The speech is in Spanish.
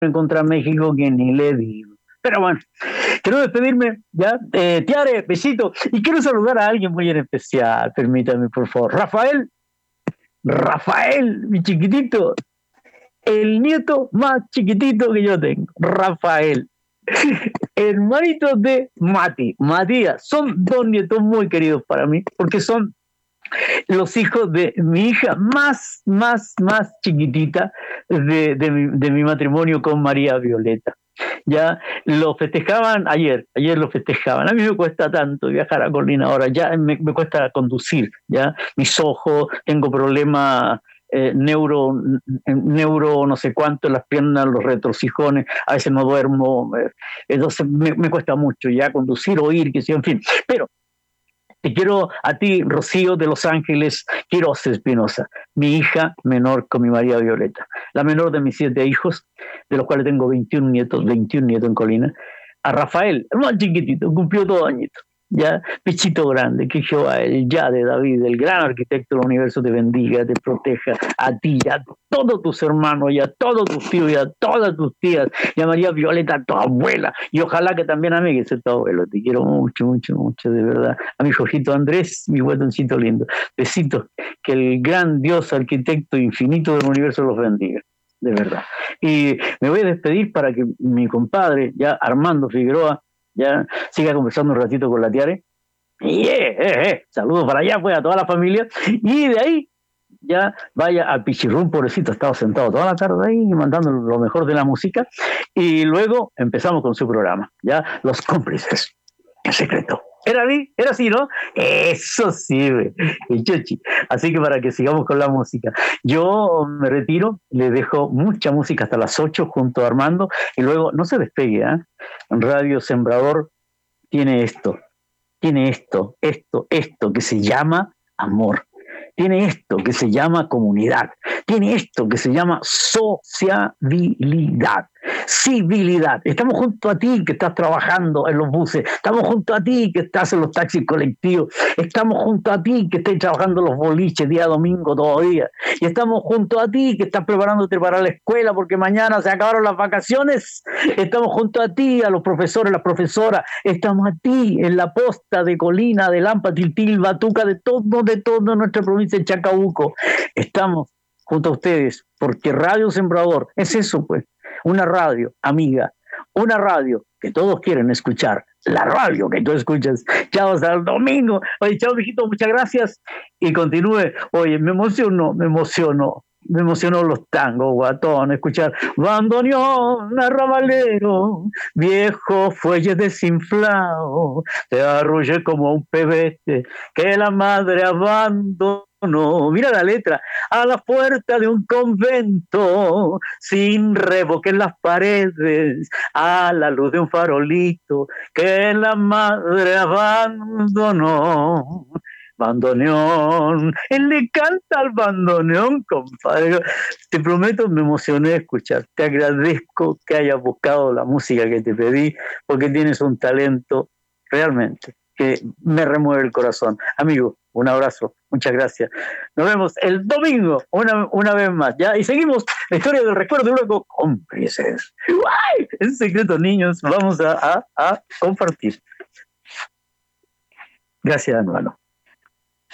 contra México que ni le digo. Pero bueno, quiero despedirme, ¿ya? Tiare, besito. Y quiero saludar a alguien muy en especial, permítame, por favor. Rafael, mi chiquitito, el nieto más chiquitito que yo tengo, Rafael. Hermanito de Matías. Son dos nietos muy queridos para mí, porque son los hijos de mi hija más chiquitita de mi matrimonio con María Violeta. Ya lo festejaban ayer lo festejaban. A mí me cuesta tanto viajar a Colina ahora, ya me cuesta conducir, ya mis ojos, tengo problemas neuro no sé cuánto en las piernas, los retrocijones, a veces no duermo, entonces me cuesta mucho ya conducir, oír, que sea, en fin. Pero te quiero a ti, Rocío de Los Ángeles, Quiroz Espinosa, mi hija menor con mi María Violeta, la menor de mis 7 hijos, de los cuales tengo 21 nietos en Colina, a Rafael, el más chiquitito, cumplió 2 añitos, ya, pechito grande, que Jehová, el ya de David, el gran arquitecto del universo, te bendiga, te proteja, a ti, y a todos tus hermanos, y a todos tus tíos, y a todas tus tías, y a María Violeta, a tu abuela, y ojalá que también a mí, que soy tu abuelo, te quiero mucho, de verdad, a mi Jorgito Andrés, mi guatoncito lindo, besitos, que el gran Dios, arquitecto infinito del universo los bendiga, de verdad. Y me voy a despedir para que mi compadre, ya Armando Figueroa, ya siga conversando un ratito con la Tiare. Y saludos para allá, pues, a toda la familia. Y de ahí ya vaya al Pichirrún, pobrecito, ha estado sentado toda la tarde ahí mandando lo mejor de la música. Y luego empezamos con su programa, ya, Los Cómplices, en secreto. Era así, ¿no? Eso sí, el chochi. Así que para que sigamos con la música. Yo me retiro, le dejo mucha música hasta las 8 junto a Armando y luego no se despegue, ¿eh? Radio Sembrador tiene esto que se llama amor. Tiene esto que se llama comunidad, tiene esto que se llama sociabilidad, civilidad. Estamos junto a ti que estás trabajando en los buses, estamos junto a ti que estás en los taxis colectivos, estamos junto a ti que estás trabajando en los boliches día domingo todavía, y estamos junto a ti que estás preparándote para la escuela porque mañana se acabaron las vacaciones, estamos junto a ti, a los profesores, las profesoras, estamos a ti en la posta de Colina, de Lampa, Tiltil, Batuca, de todo nuestra provincia de Chacabuco. Estamos junto a ustedes, porque Radio Sembrador es eso, pues, una radio amiga, una radio que todos quieren escuchar, la radio que tú escuchas. Chao, hasta el domingo. Oye, chao, mijito, muchas gracias. Y continúe. Oye, me emocionó los tangos, guatón, escuchar bandoneón, arrabalero, viejo fuelle desinflado, te arrullé como un pebete que la madre abandonó. Mira la letra, a la puerta de un convento, sin revoque en las paredes, a la luz de un farolito que la madre abandonó. Bandoneón, él le canta al bandoneón, compadre. Te prometo, me emocioné de escuchar. Te agradezco que hayas buscado la música que te pedí, porque tienes un talento realmente que me remueve el corazón. Amigo, un abrazo, muchas gracias. Nos vemos el domingo, una vez más, ¿ya? Y seguimos la historia del recuerdo luego cómplices. ¡Ay! En secreto, niños, vamos a compartir. Gracias, hermano.